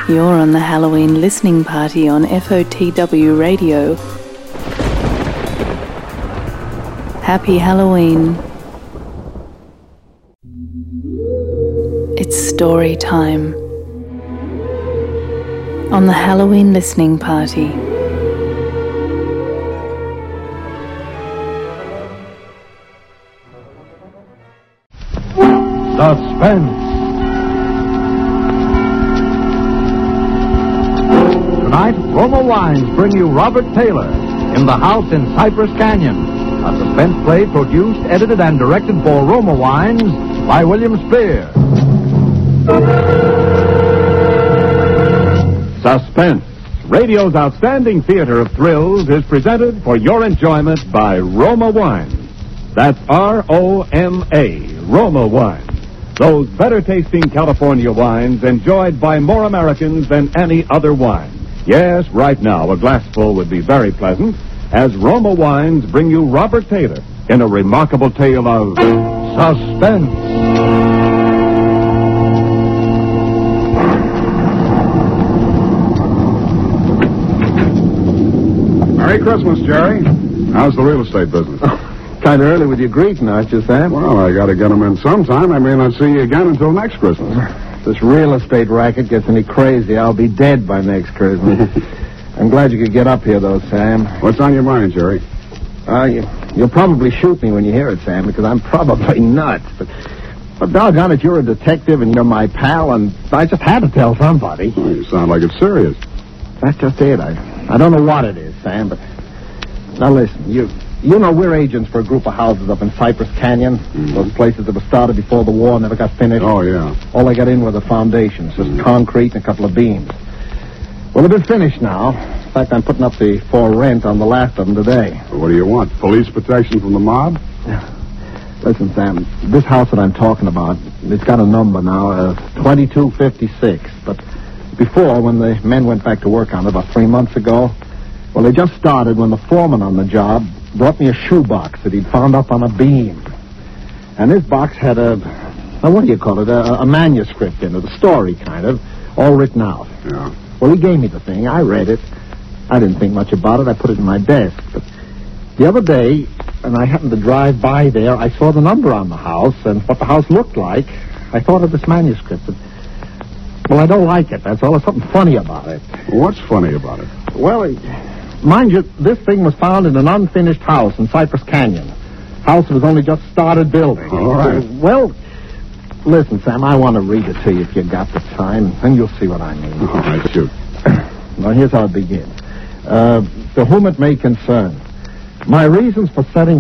You're on the Halloween listening party on FOTW Radio. Happy Halloween. It's story time on the Halloween listening party. Suspense. Tonight, Roma Wines bring you Robert Taylor in The House in Cypress Canyon, a suspense play produced, edited, and directed for Roma Wines by William Spear. Suspense, radio's outstanding theater of thrills, is presented for your enjoyment by Roma Wines. That's R-O-M-A, Roma Wines. Those better-tasting California wines enjoyed by more Americans than any other wine. Yes, right now, a glassful would be very pleasant, as Roma Wines bring you Robert Taylor in a remarkable tale of suspense. Merry Christmas, Jerry. How's the real estate business? Kind of early with your greeting, aren't you, Sam? Well, I got to get them in sometime. I may not see you again until next Christmas. If this real estate racket gets any crazy, I'll be dead by next Christmas. I'm glad you could get up here, though, Sam. What's on your mind, Jerry? You'll probably shoot me when you hear it, Sam, because I'm probably nuts. But doggone it, you're a detective and you're my pal, and I just had to tell somebody. Well, you sound like it's serious. That's just it. I don't know what it is, Sam, but... Now, listen, you know we're agents for a group of houses up in Cypress Canyon. Mm-hmm. Those places that were started before the war never got finished. Oh, yeah. All they got in were the foundations, just concrete and a couple of beams. Well, they've been finished now. In fact, I'm putting up for rent on the last of them today. Well, what do you want? Police protection from the mob? Listen, Sam, this house that I'm talking about, it's got a number now, 2256. But before, when the men went back to work on it about 3 months ago, well, they just started when the foreman on the job brought me a shoebox that he'd found up on a beam. And this box had a manuscript in it, a story kind of, all written out. Yeah. Well, he gave me the thing. I read it. I didn't think much about it. I put it in my desk. But the other day, and I happened to drive by there, I saw the number on the house and what the house looked like. I thought of this manuscript. Well, I don't like it. That's all. There's something funny about it. What's funny about it? Well, mind you, this thing was found in an unfinished house in Cypress Canyon. House was only just started building. All right. Well, listen, Sam, I want to read it to you if you got the time, and you'll see what I mean. All right, shoot. Now, here's how it begins. To whom it may concern, my reasons for setting